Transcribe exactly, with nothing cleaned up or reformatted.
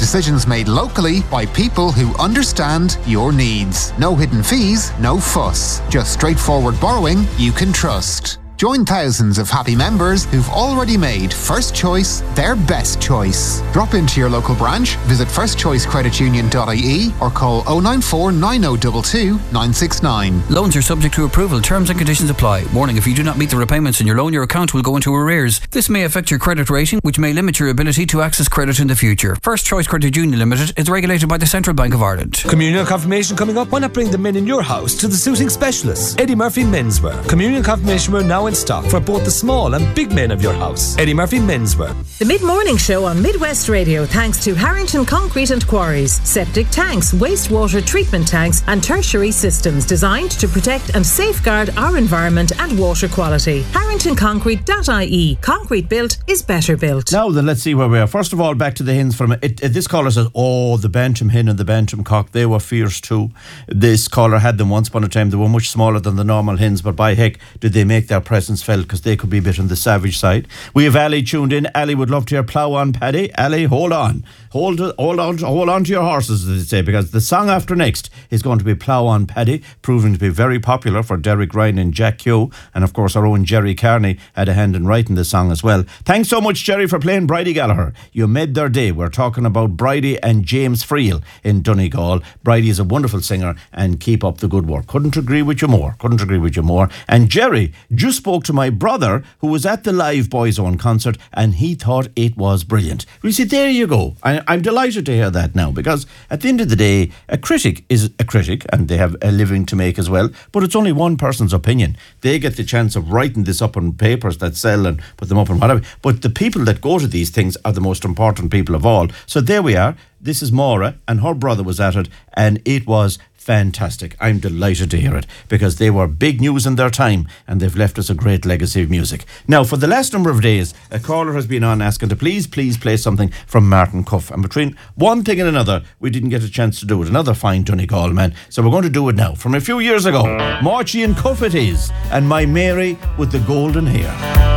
decisions made locally by people who understand your needs. No hidden fees, no fuss. Just straightforward borrowing you can trust. Join thousands of happy members who've already made First Choice their best choice. Drop into your local branch, visit first choice credit union dot I E or call oh nine four nine oh two two nine six nine. Loans are subject to approval. Terms and conditions apply. Warning, if you do not meet the repayments in your loan, your account will go into arrears. This may affect your credit rating, which may limit your ability to access credit in the future. First Choice Credit Union Limited is regulated by the Central Bank of Ireland. Communion confirmation coming up. Why not bring the men in your house to the suiting specialists? Eddie Murphy Menswear. Communion confirmation wear now in stock for both the small and big men of your house. Eddie Murphy Menswear. The mid-morning show on Midwest Radio, thanks to Harrington Concrete and Quarries. Septic tanks, wastewater treatment tanks and tertiary systems designed to protect and safeguard our environment and water quality. harrington concrete dot I E. Concrete built is better built. Now then, let's see where we are. First of all, back to the hens. From it, it, This caller says, oh, the bantam hen and the bantam cock, they were fierce too. This caller had them once upon a time. They were much smaller than the normal hens, but by heck did they make their presence felt, because they could be a bit on the savage side. We have Ali tuned in. Ali would love to hear Plough On Paddy. Ali, hold on. Hold, hold on hold on to your horses, as they say, because the song after next is going to be Plough On Paddy, proving to be very popular for Derek Ryan and Jack Keogh. And of course, our own Jerry Carney had a hand in writing the song as well. Thanks so much, Jerry, for playing Bridie Gallagher. You made their day. We're talking about Bridie and James Friel in Donegal. Bridie is a wonderful singer, and keep up the good work. Couldn't agree with you more. Couldn't agree with you more. And Jerry just spoke to my brother, who was at the live Boyzone concert, and he thought it was brilliant. We said, there you go. I, I'm delighted to hear that now, because at the end of the day, a critic is a critic, and they have a living to make as well, but it's only one person's opinion. They get the chance of writing this up on papers that sell and put them up on whatever, but the people that go to these things are the most important people of all. So there we are. This is Maura, and her brother was at it, and it was fantastic. I'm delighted to hear it, because they were big news in their time, and they've left us a great legacy of music. Now, for the last number of days, a caller has been on asking to please, please play something from Martin Cuff. And between one thing and another, we didn't get a chance to do it. Another fine Donegal man. So we're going to do it now. From a few years ago, Marchie and Cuff it is, and My Mary with the Golden Hair.